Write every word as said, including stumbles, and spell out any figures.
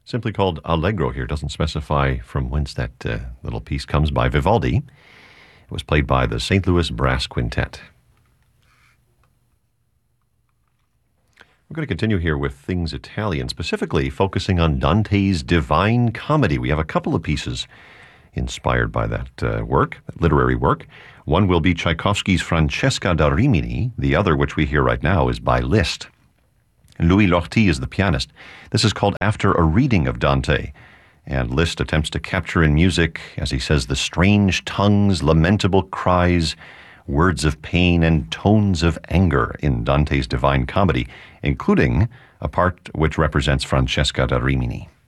Simply called Allegro here. Doesn't specify from whence that uh, little piece comes by Vivaldi. It was played by the Saint Louis Brass Quintet. We're going to continue here with Things Italian, specifically focusing on Dante's Divine Comedy. We have a couple of pieces inspired by that uh, work, that literary work. One will be Tchaikovsky's Francesca da Rimini. The other, which we hear right now, is by Liszt. Louis Lortie is the pianist. This is called After a Reading of Dante. And Liszt attempts to capture in music, as he says, the strange tongues, lamentable cries, words of pain, and tones of anger in Dante's Divine Comedy, including a part which represents Francesca da Rimini.